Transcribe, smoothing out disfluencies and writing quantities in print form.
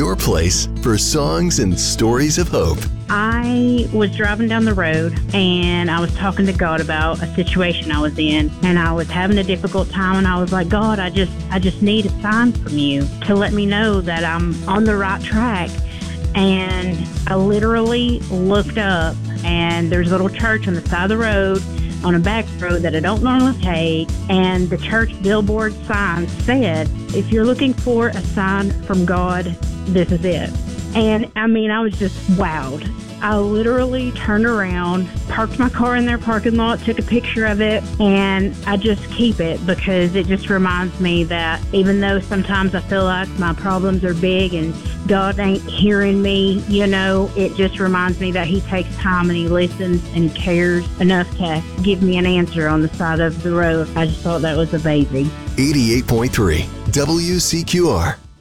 your place for songs and stories of hope. I was driving down the road and I was talking to God about a situation I was in, and I was having a difficult time, and I was like, God, I just need a sign from you to let me know that I'm on the right track. And I literally looked up, and there's a little church on the side of the road, on a back road that I don't normally take, and the church billboard sign said, if you're looking for a sign from God, this is it. And I mean, I was just wowed. I literally turned around, parked my car in their parking lot, took a picture of it, and I just keep it because it just reminds me that even though sometimes I feel like my problems are big and God ain't hearing me, it just reminds me that He takes time and He listens and He cares enough to give me an answer on the side of the road. I just thought that was amazing. 88.3 WCQR.